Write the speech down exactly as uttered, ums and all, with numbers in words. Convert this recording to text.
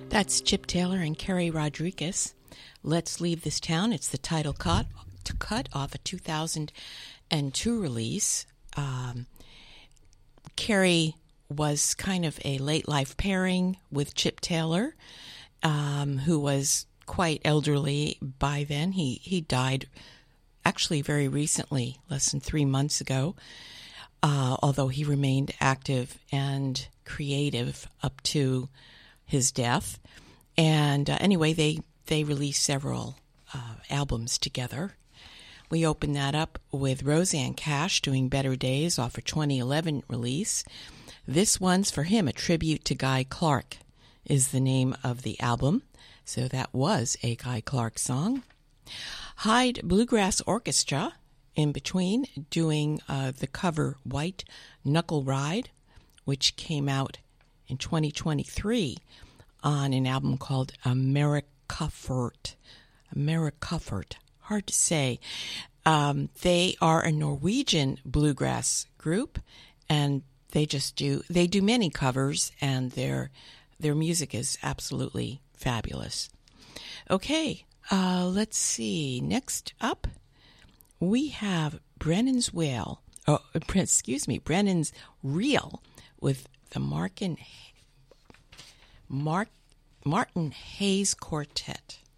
That's Chip Taylor and Kerry Rodriguez. Let's Leave This Town. It's the title cut, to cut off a two thousand two release. Um, Kerry was kind of a late life pairing with Chip Taylor, um, who was quite elderly by then. He, he died actually very recently, less than three months ago, uh, although he remained active and creative up to his death. And uh, anyway, they, they released several uh, albums together. We opened that up with Rosanne Cash doing Better Days off a twenty eleven release. This one's for him, a tribute to Guy Clark is the name of the album. So that was a Guy Clark song. Hyde Bluegrass Orchestra in between doing uh, the cover White Knuckle Ride, which came out in twenty twenty-three on an album called Americafort. Americafort. Hard to say. Um, they are a Norwegian bluegrass group, and they just do they do many covers, and their their music is absolutely fabulous. Okay, uh, let's see. Next up, we have Brennan's Whale. Oh, excuse me, Brennan's Reel with the Markin, Mark, Martin Hayes Quartet.